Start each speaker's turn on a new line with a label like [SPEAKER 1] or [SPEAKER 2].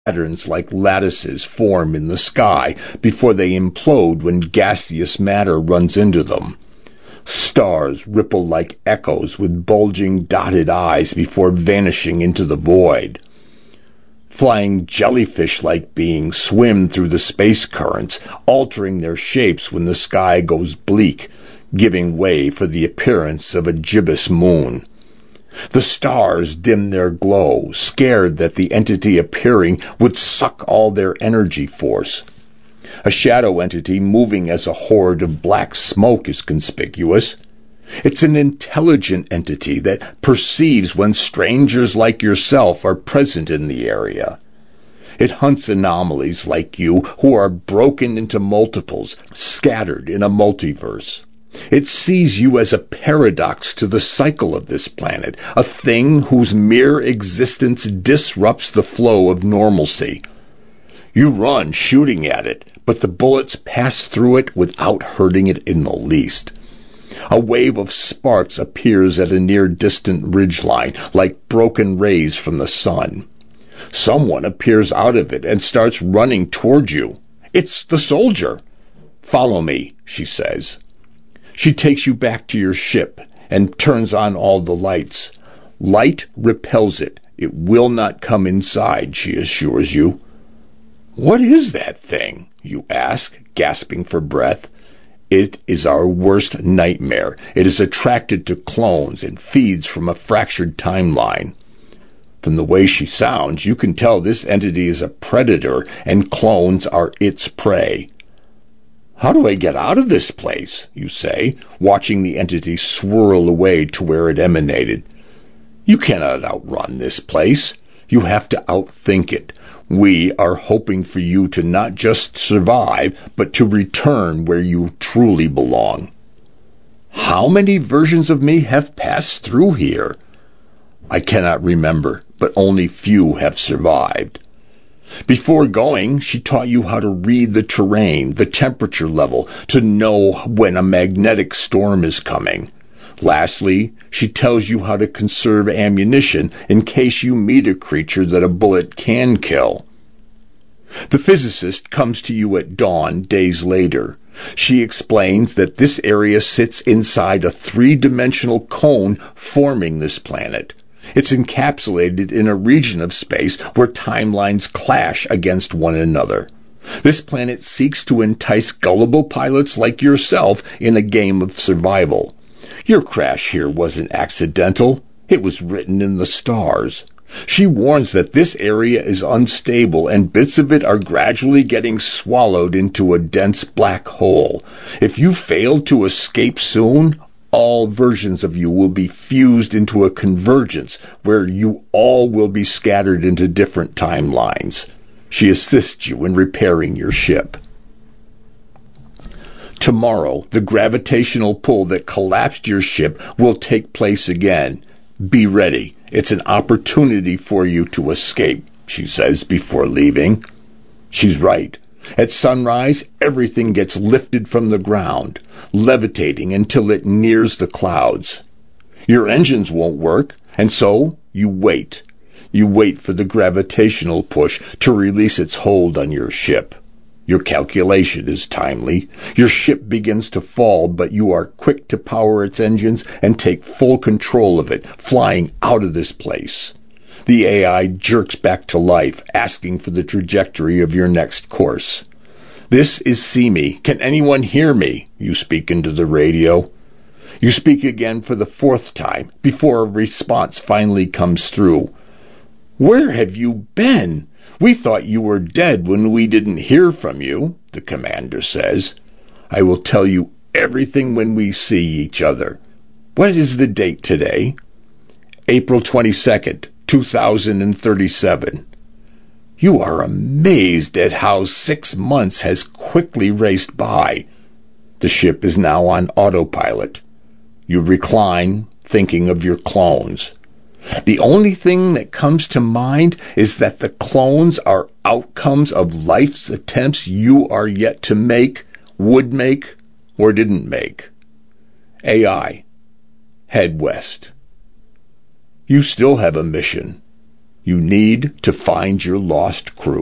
[SPEAKER 1] Patterns like lattices form in the sky before they implode when gaseous matter runs into them. Stars ripple like echoes with bulging dotted eyes before vanishing into the void. Flying jellyfish-like beings swim through the space currents, altering their shapes when the sky goes bleak, giving way for the appearance of a gibbous moon. The stars dim their glow, scared that the entity appearing would suck all their energy force. A shadow entity moving as a horde of black smoke is conspicuous. It's an intelligent entity that perceives when strangers like yourself are present in the area. It hunts anomalies like you who are broken into multiples, scattered in a multiverse. It sees you as a paradox to the cycle of this planet, a thing whose mere existence disrupts the flow of normalcy. You run shooting at it, but the bullets pass through it without hurting it in the least. A wave of sparks appears at a near-distant ridgeline, like broken rays from the sun. Someone appears out of it and starts running toward you. It's the soldier. "Follow me," she says. She takes you back to your ship and turns on all the lights. Light repels it. It will not come inside, she assures you. "What is that thing?" you ask, gasping for breath. "It is our worst nightmare. It is attracted to clones and feeds from a fractured timeline." From the way she sounds, you can tell this entity is a predator and clones are its prey. "How do I get out of this place?" you say, watching the entity swirl away to where it emanated. "You cannot outrun this place. You have to outthink it. We are hoping for you to not just survive, but to return where you truly belong." "How many versions of me have passed through here?" "I cannot remember, but only few have survived." Before going, she taught you how to read the terrain, the temperature level, to know when a magnetic storm is coming. Lastly, she tells you how to conserve ammunition in case you meet a creature that a bullet can kill. The physicist comes to you at dawn days later. She explains that this area sits inside a three-dimensional cone forming this planet. It's encapsulated in a region of space where timelines clash against one another. This planet seeks to entice gullible pilots like yourself in a game of survival. Your crash here wasn't accidental. It was written in the stars. She warns that this area is unstable and bits of it are gradually getting swallowed into a dense black hole. If you fail to escape soon, all versions of you will be fused into a convergence where you all will be scattered into different timelines. She assists you in repairing your ship. Tomorrow, the gravitational pull that collapsed your ship will take place again. Be ready. It's an opportunity for you to escape, she says before leaving. She's right. At sunrise, everything gets lifted from the ground, levitating until it nears the clouds. Your engines won't work, and so you wait. You wait for the gravitational push to release its hold on your ship. Your calculation is timely. Your ship begins to fall, but you are quick to power its engines and take full control of it, flying out of this place. The AI jerks back to life, asking for the trajectory of your next course. "This is Simi. Can anyone hear me?" you speak into the radio. You speak again for the fourth time, before a response finally comes through. "Where have you been? We thought you were dead when we didn't hear from you," the commander says. "I will tell you everything when we see each other. What is the date today?" "April 22nd, 2037. You are amazed at how 6 months has quickly raced by. The ship is now on autopilot. You recline, thinking of your clones. The only thing that comes to mind is that the clones are outcomes of life's attempts you are yet to make, would make, or didn't make. AI, head west. You still have a mission. You need to find your lost crew.